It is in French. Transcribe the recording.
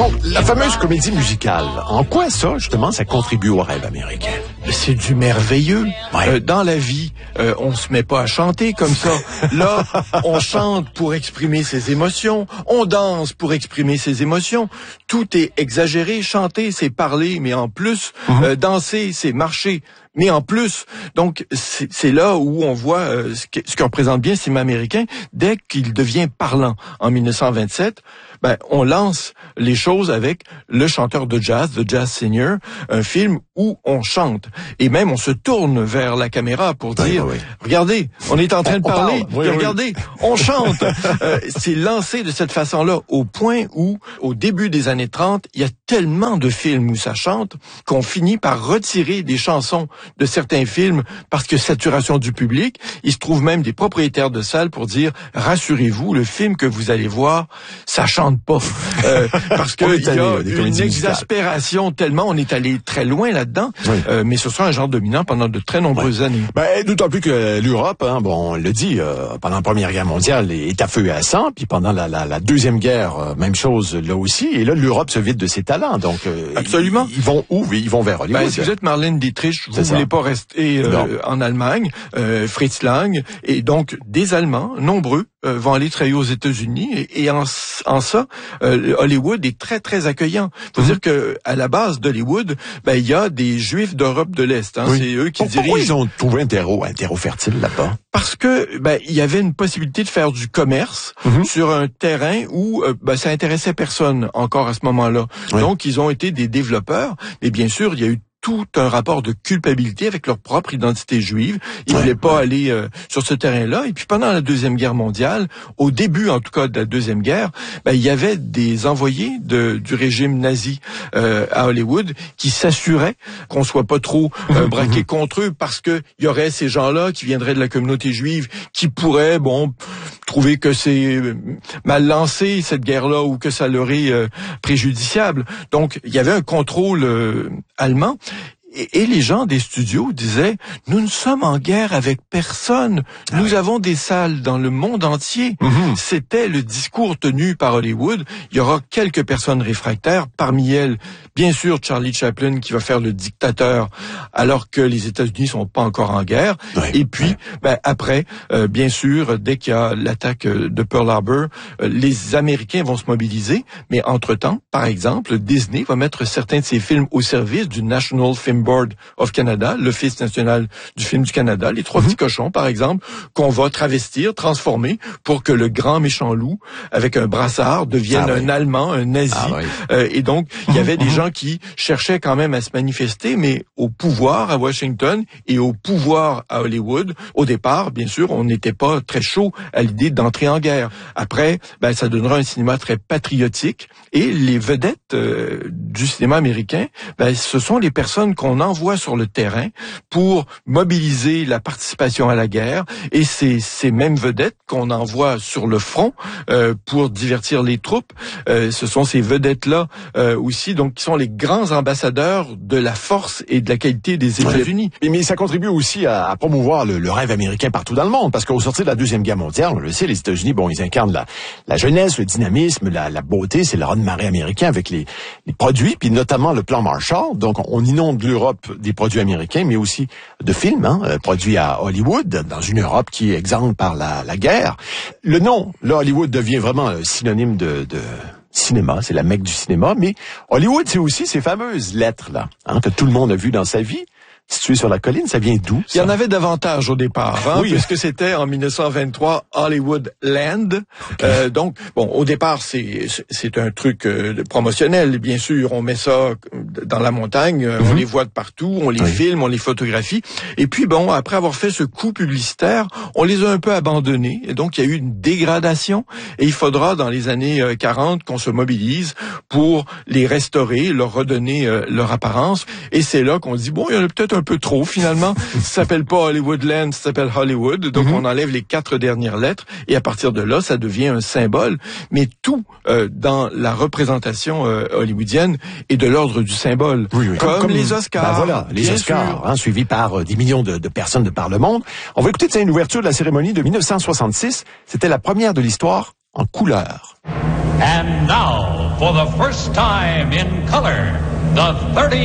Donc, la fameuse comédie musicale, en quoi ça, justement, ça contribue au rêve américain? C'est du merveilleux. Ouais. Dans la vie, on se met pas à chanter comme ça. Là, on chante pour exprimer ses émotions, on danse pour exprimer ses émotions. Tout est exagéré. Chanter, c'est parler, mais en plus, danser, c'est marcher. Mais en plus, donc c'est là où on voit ce que représente bien le cinéma américain. Dès qu'il devient parlant en 1927, on lance les choses avec Le chanteur de jazz, The Jazz Singer, un film où on chante. Et même on se tourne vers la caméra pour dire, regardez, on est en train de parler, regardez, on chante. C'est lancé de cette façon-là, au point où, au début des années 30, il y a tellement de films où ça chante qu'on finit par retirer des chansons de certains films parce que saturation du public. Il se trouve même des propriétaires de salles pour dire, rassurez-vous, le film que vous allez voir, ça chante pas. Parce que il y a une exaspération tellement, on est allé très loin là-dedans, mais ce sera un genre dominant pendant de très nombreuses années. D'autant plus que l'Europe, on le dit, pendant la Première Guerre mondiale, est à feu et à sang, puis pendant la Deuxième Guerre, même chose là aussi, et là l'Europe se vide de ses talents, donc absolument. Ils vont où? Ils vont vers Hollywood. Si vous êtes Marlène Dietrich, vous voulez pas rester en Allemagne, Fritz Lang, et donc des Allemands, nombreux, vont aller travailler aux États-Unis, et en ça, Hollywood est très très accueillant. Faut dire que à la base d'Hollywood, il y a des Juifs d'Europe de l'Est. C'est eux qui dirigent. Pourquoi ils ont trouvé un terreau fertile là-bas? Parce que il y avait une possibilité de faire du commerce sur un terrain où ça intéressait personne encore à ce moment-là. Donc ils ont été des développeurs, mais bien sûr il y a eu tout un rapport de culpabilité avec leur propre identité juive. Ils voulaient pas aller sur ce terrain-là. Et puis pendant la Deuxième Guerre mondiale, au début en tout cas de la Deuxième Guerre, il y avait des envoyés du régime nazi à Hollywood qui s'assuraient qu'on soit pas trop braqué contre eux, parce que il y aurait ces gens-là qui viendraient de la communauté juive qui pourraient trouver que c'est mal lancé cette guerre-là ou que ça leur est préjudiciable. Donc il y avait un contrôle allemand. Et les gens des studios disaient, nous ne sommes en guerre avec personne. Nous avons des salles dans le monde entier. C'était le discours tenu par Hollywood. Il y aura quelques personnes réfractaires. Parmi elles, bien sûr, Charlie Chaplin qui va faire le dictateur alors que les États-Unis sont pas encore en guerre. Et puis, après, bien sûr, dès qu'il y a l'attaque de Pearl Harbor, les Américains vont se mobiliser. Mais entre-temps, par exemple, Disney va mettre certains de ses films au service du National Film Board of Canada, l'Office national du film du Canada, les Trois petits cochons, par exemple, qu'on va travestir, transformer pour que le grand méchant loup, avec un brassard, devienne un Allemand, un nazi. Et donc, il y avait des gens qui cherchaient quand même à se manifester, mais au pouvoir à Washington et au pouvoir à Hollywood, au départ, bien sûr, on n'était pas très chaud à l'idée d'entrer en guerre. Après, ça donnera un cinéma très patriotique, et les vedettes du cinéma américain, ce sont les personnes qu'on envoie sur le terrain pour mobiliser la participation à la guerre, et c'est ces mêmes vedettes qu'on envoie sur le front pour divertir les troupes. Ce sont ces vedettes-là aussi, donc qui sont les grands ambassadeurs de la force et de la qualité des États-Unis. Mais ça contribue aussi à promouvoir le rêve américain partout dans le monde, parce qu'au sortir de la Deuxième Guerre mondiale, on le sait, les États-Unis, ils incarnent la jeunesse, le dynamisme, la beauté, c'est le raz-de-marée américain avec les produits, puis notamment le plan Marshall. Donc on inonde l'Europe des produits américains, mais aussi de films produits à Hollywood, dans une Europe qui est exempte par la guerre. Le nom, là, Hollywood devient vraiment synonyme de cinéma, c'est la Mecque du cinéma, mais Hollywood, c'est aussi ces fameuses lettres-là, que tout le monde a vues dans sa vie. Situé sur la colline, ça vient d'où, ça? Il y en avait davantage au départ, puisque c'était en 1923 Hollywood Land. Donc, au départ, c'est un truc promotionnel, bien sûr. On met ça dans la montagne, on les voit de partout, on les filme, on les photographie. Et puis, après avoir fait ce coup publicitaire, on les a un peu abandonnés. Et donc, il y a eu une dégradation. Et il faudra, dans les années 40, qu'on se mobilise pour les restaurer, leur redonner leur apparence. Et c'est là qu'on dit, il y en a peut-être un peu trop finalement. Ça s'appelle pas Hollywoodland, ça s'appelle Hollywood. Donc on enlève les 4 dernières lettres et à partir de là, ça devient un symbole. Mais tout dans la représentation hollywoodienne est de l'ordre du symbole. Comme les Oscars. Les Oscars, suivis par des millions de personnes de par le monde. On va écouter une ouverture de la cérémonie de 1966. C'était la première de l'histoire en couleur. And now, for the first time in color, the 30